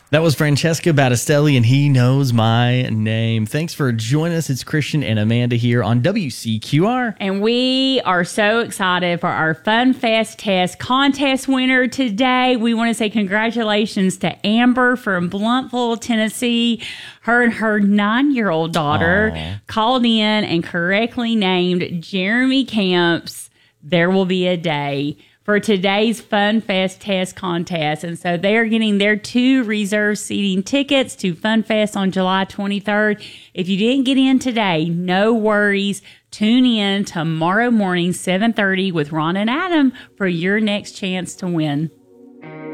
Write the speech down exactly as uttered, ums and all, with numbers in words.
That was Francesca Battistelli, and he knows my name. Thanks for joining us. It's Christian and Amanda here on W C Q R. And we are so excited for our Fun Fast Test contest winner today. We want to say congratulations to Amber from Bluntful, Tennessee. Her and her nine-year-old daughter Aww. called in and correctly named Jeremy Camps There Will Be a Day for today's Fun Fest Test contest. And so they're getting their two reserve seating tickets to Fun Fest on July twenty-third. If you didn't get in today, no worries. Tune in tomorrow morning, seven thirty with Ron and Adam for your next chance to win.